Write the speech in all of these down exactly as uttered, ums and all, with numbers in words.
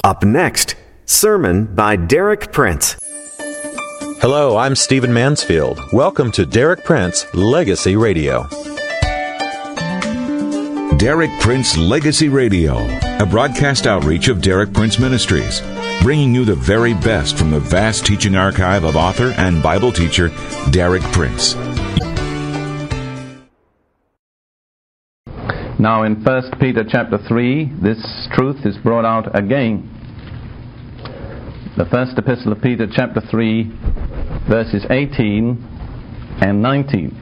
Up next, sermon by Derek Prince. Hello, I'm Stephen Mansfield. Welcome to Derek Prince Legacy Radio. Derek Prince Legacy Radio, a broadcast outreach of Derek Prince Ministries, bringing you the very best from the vast teaching archive of author and Bible teacher Derek Prince. Now in First Peter chapter three, this truth is brought out again. The first epistle of Peter chapter three, verses eighteen and nineteen.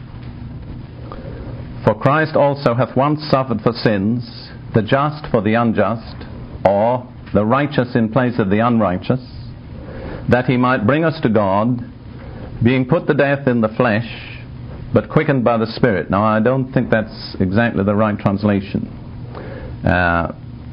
For Christ also hath once suffered for sins, the just for the unjust, or the righteous in place of the unrighteous, that he might bring us to God, being put to death in the flesh, but quickened by the Spirit. Now I don't think that's exactly the right translation. Uh,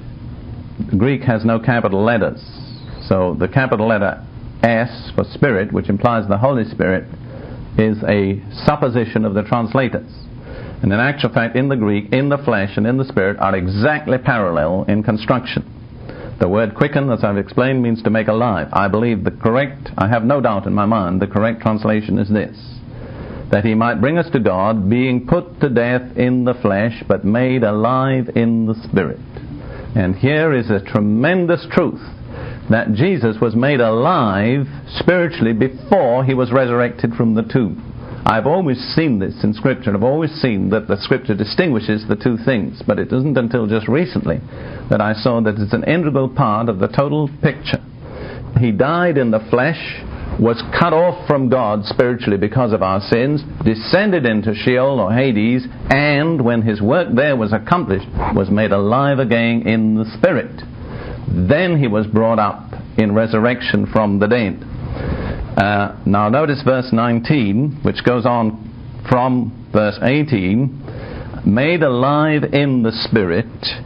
Greek has no capital letters, so the capital letter S for Spirit, which implies the Holy Spirit, is a supposition of the translators. And in actual fact, in the Greek, in the flesh and in the Spirit are exactly parallel in construction. The word quicken, as I've explained, means to make alive. I believe the correct, I have no doubt in my mind, the correct translation is this: that he might bring us to God, being put to death in the flesh, but made alive in the Spirit. And here is a tremendous truth, that Jesus was made alive spiritually before he was resurrected from the tomb. I've always seen this in Scripture. I've always seen that the Scripture distinguishes the two things, but it isn't until just recently that I saw that it's an integral part of the total picture. He died in the flesh, was cut off from God spiritually because of our sins, descended into Sheol or Hades, and when his work there was accomplished, was made alive again in the Spirit. Then he was brought up in resurrection from the dead. Uh, now notice verse nineteen, which goes on from verse eighteen, made alive in the Spirit,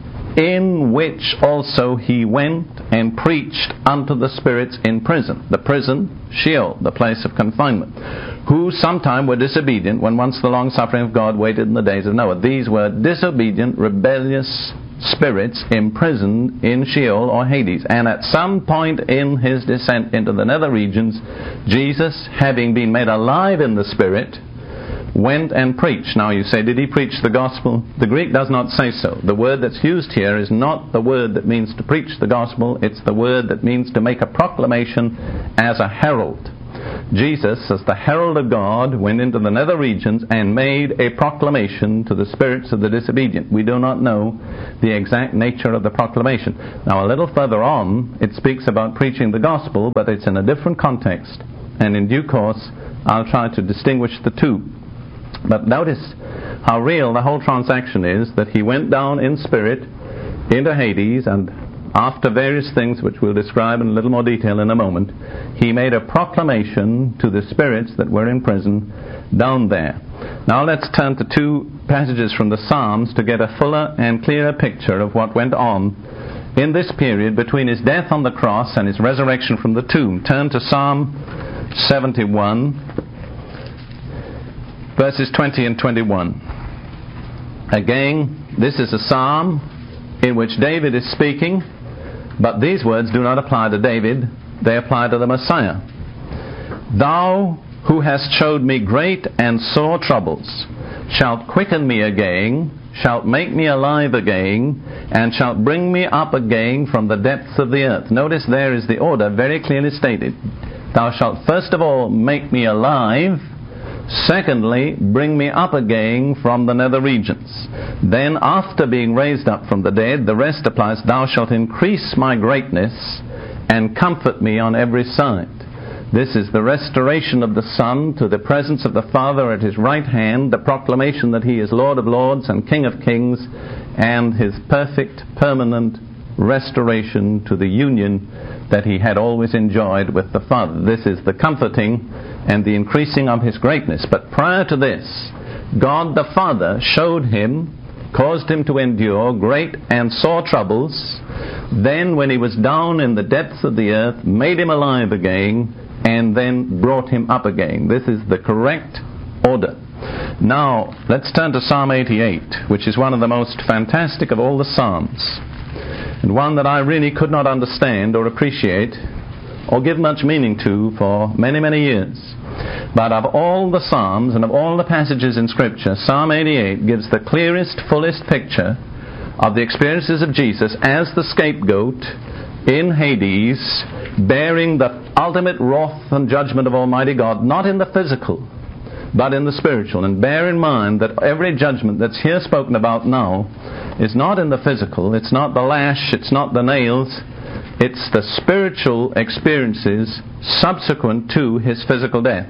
in which also he went and preached unto the spirits in prison. The prison, Sheol, the place of confinement, who sometime were disobedient when once the long suffering of God waited in the days of Noah. These were disobedient, rebellious spirits imprisoned in Sheol or Hades. And at some point in his descent into the nether regions, Jesus, having been made alive in the Spirit, went and preached. Now you say, did he preach the gospel? The Greek does not say so. The word that's used here is not the word that means to preach the gospel. It's the word that means to make a proclamation as a herald. Jesus, as the herald of God, went into the nether regions and made a proclamation to the spirits of the disobedient. We do not know the exact nature of the proclamation. Now a little further on, it speaks about preaching the gospel, but it's in a different context. And in due course, I'll try to distinguish the two. But notice how real the whole transaction is, that he went down in spirit into Hades, and after various things which we'll describe in a little more detail in a moment, he made a proclamation to the spirits that were in prison down there. Now let's turn to two passages from the Psalms to get a fuller and clearer picture of what went on in this period between his death on the cross and his resurrection from the tomb. Turn to Psalm seventy-one, verses twenty and twenty-one. Again, this is a psalm in which David is speaking, but these words do not apply to David, they apply to the Messiah. Thou who hast showed me great and sore troubles, shalt quicken me again, shalt make me alive again, and shalt bring me up again from the depths of the earth. Notice there is the order very clearly stated. Thou shalt first of all make me alive, secondly, bring me up again from the nether regions. Then, after being raised up from the dead, the rest applies, thou shalt increase my greatness and comfort me on every side. This is the restoration of the Son to the presence of the Father at his right hand, the proclamation that he is Lord of lords and King of kings, and his perfect, permanent restoration to the union that he had always enjoyed with the Father. This is the comforting and the increasing of his greatness. But prior to this, God the Father showed him, caused him to endure great and sore troubles. Then when he was down in the depths of the earth, made him alive again, and then brought him up again. This is the correct order. Now, let's turn to Psalm eighty-eight, which is one of the most fantastic of all the Psalms. and one that I really could not understand or appreciate or give much meaning to for many, many years. But of all the Psalms and of all the passages in Scripture, Psalm eighty-eight gives the clearest, fullest picture of the experiences of Jesus as the scapegoat in Hades, bearing the ultimate wrath and judgment of Almighty God, not in the physical, but in the spiritual. And bear in mind that every judgment that's here spoken about now is not in the physical, it's not the lash, it's not the nails, it's the spiritual experiences subsequent to his physical death.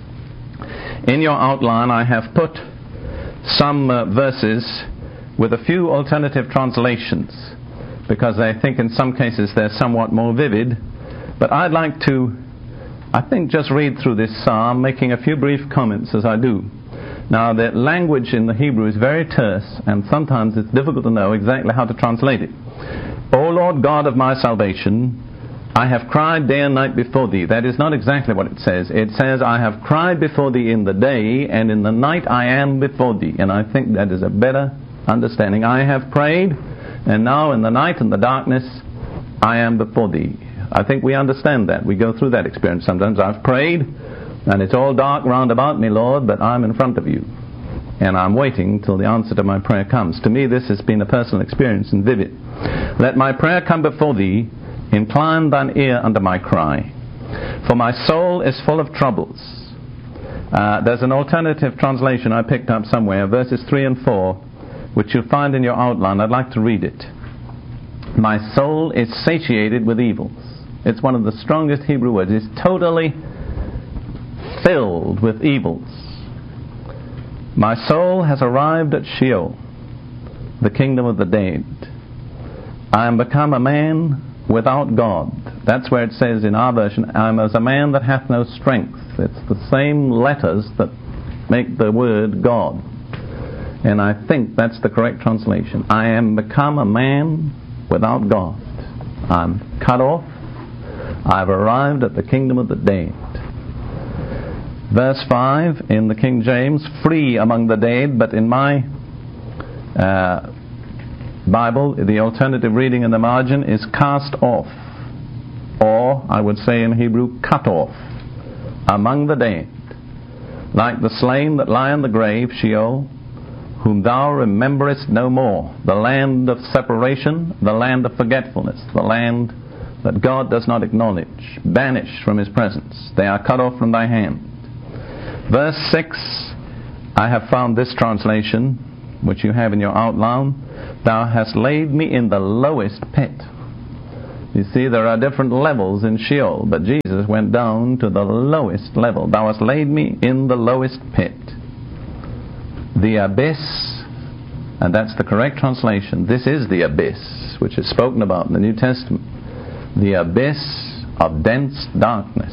In your outline I have put some uh, verses with a few alternative translations, because I think in some cases they're somewhat more vivid. But I'd like to, I think, just read through this psalm, making a few brief comments as I do. Now, the language in the Hebrew is very terse, and sometimes it's difficult to know exactly how to translate it. O Lord God of my salvation, I have cried day and night before thee. That is not exactly what it says. It says, I have cried before thee in the day, and in the night I am before thee. And I think that is a better understanding. I have prayed, and now in the night and the darkness I am before thee. I think we understand that. We go through that experience sometimes. I've prayed, and it's all dark round about me, Lord, but I'm in front of you. And I'm waiting till the answer to my prayer comes. To me, this has been a personal experience and vivid. Let my prayer come before thee. Incline thine ear unto my cry. For my soul is full of troubles. Uh, there's an alternative translation I picked up somewhere, verses three and four, which you'll find in your outline. I'd like to read it. My soul is satiated with evils. It's one of the strongest Hebrew words. It's totally filled with evils. My soul has arrived at Sheol, the kingdom of the dead. I am become a man without God. That's where it says in our version, I am as a man that hath no strength. It's the same letters that make the word God. And I think that's the correct translation. I am become a man without God. I'm cut off. I've arrived at the kingdom of the dead. Verse five in the King James, free among the dead, but in my uh, Bible, the alternative reading in the margin is cast off, or I would say in Hebrew, cut off, among the dead, like the slain that lie in the grave, Sheol, whom thou rememberest no more, the land of separation, the land of forgetfulness, the land that God does not acknowledge, banished from his presence. They are cut off from thy hand. Verse six, I have found this translation, which you have in your outline. Thou hast laid me in the lowest pit. You see, there are different levels in Sheol, but Jesus went down to the lowest level. Thou hast laid me in the lowest pit. The abyss, and that's the correct translation. This is the abyss, which is spoken about in the New Testament. The abyss of dense darkness.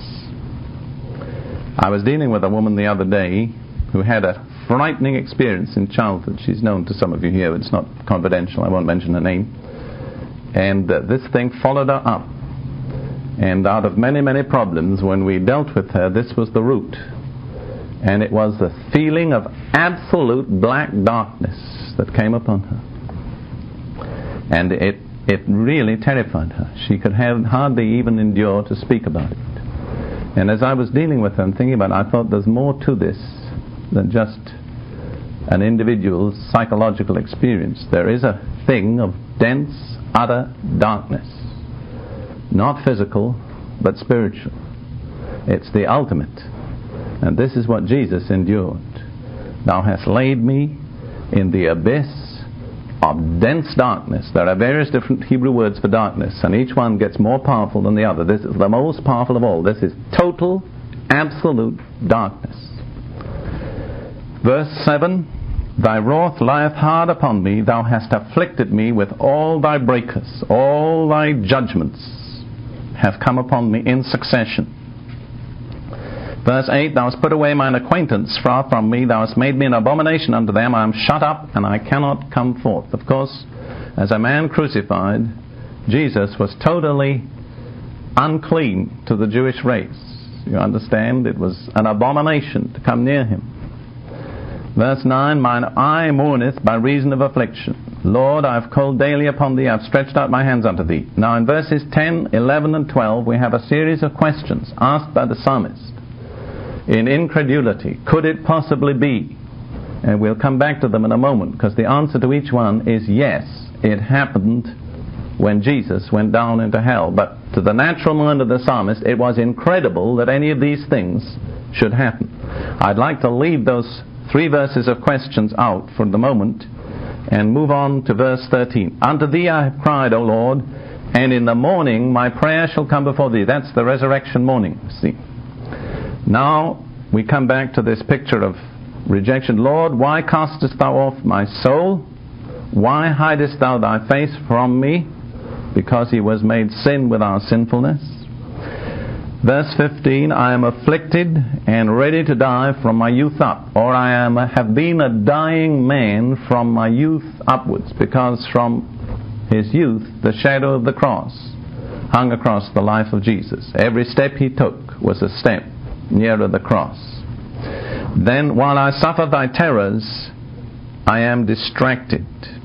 I was dealing with a woman the other day who had a frightening experience in childhood. She's known to some of you here. It's not confidential. I won't mention her name. And uh, this thing followed her up. And out of many, many problems, when we dealt with her, this was the root. And it was the feeling of absolute black darkness that came upon her. And it, it really terrified her. She could have hardly even endure to speak about it. And as I was dealing with her and thinking about it, I thought there's more to this than just an individual's psychological experience. There is a thing of dense, utter darkness. Not physical, but spiritual. It's the ultimate. And this is what Jesus endured. Thou hast laid me in the abyss of dense darkness. There are various different Hebrew words for darkness, and each one gets more powerful than the other. This is the most powerful of all. This is total, absolute darkness. Verse seven, thy wrath lieth hard upon me, thou hast afflicted me with all thy breakers, all thy judgments have come upon me in succession. Verse eight, thou hast put away mine acquaintance far from me, thou hast made me an abomination unto them, I am shut up, and I cannot come forth. Of course, as a man crucified, Jesus was totally unclean to the Jewish race. You understand? It was an abomination to come near him. Verse nine, mine eye mourneth by reason of affliction. Lord, I have called daily upon thee, I have stretched out my hands unto thee. Now in verses ten, eleven, and twelve, we have a series of questions asked by the psalmist in incredulity. Could it possibly be? And we'll come back to them in a moment, because the answer to each one is yes, it happened when Jesus went down into hell. But to the natural mind of the psalmist, it was incredible that any of these things should happen. I'd like to leave those three verses of questions out for the moment and move on to verse thirteen. Unto thee I have cried, O Lord, and in the morning my prayer shall come before thee. That's the resurrection morning, see. Now we come back to this picture of rejection. Lord, why castest thou off my soul? Why hidest thou thy face from me? Because he was made sin with our sinfulness. Verse fifteen, I am afflicted and ready to die from my youth up, or I am have been a dying man from my youth upwards, because from his youth the shadow of the cross hung across the life of Jesus. Every step he took was a step nearer the cross. Then, while I suffer thy terrors, I am distracted.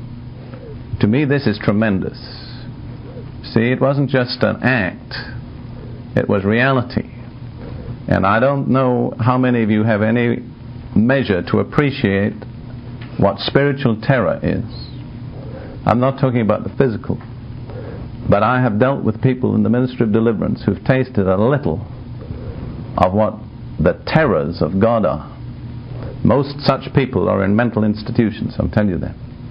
To me, this is tremendous. See, it wasn't just an act. It was reality. And I don't know how many of you have any measure to appreciate what spiritual terror is. I'm not talking about the physical. But I have dealt with people in the ministry of deliverance who've tasted a little of what the terrors of God are. Most such people are in mental institutions, I'll tell you that.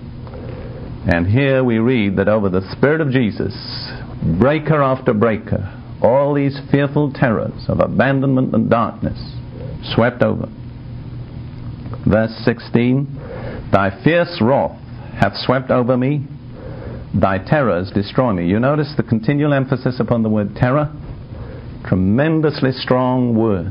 And here we read that over the Spirit of Jesus, breaker after breaker, all these fearful terrors of abandonment and darkness swept over. Verse sixteen, thy fierce wrath hath swept over me, thy terrors destroy me. You notice the continual emphasis upon the word terror. Tremendously strong word.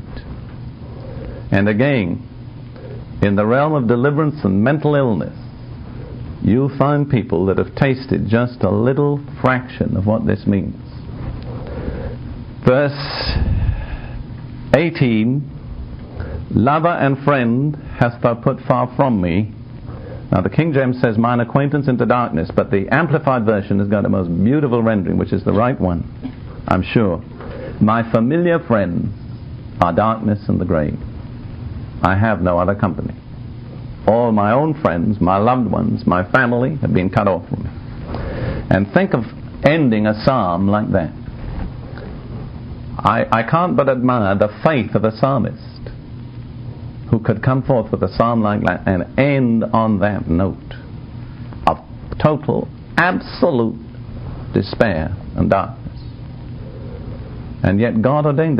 And again, in the realm of deliverance and mental illness, you'll find people that have tasted just a little fraction of what this means. Verse eighteen, lover and friend hast thou put far from me. Now the King James says, mine acquaintance into darkness, but the Amplified Version has got a most beautiful rendering, which is the right one, I'm sure. My familiar friends are darkness and the grave. I have no other company. All my own friends, my loved ones, my family have been cut off from me. And think of ending a psalm like that. I, I can't but admire the faith of a psalmist who could come forth with a psalm like that and end on that note of total, absolute despair and darkness. And yet God ordained it.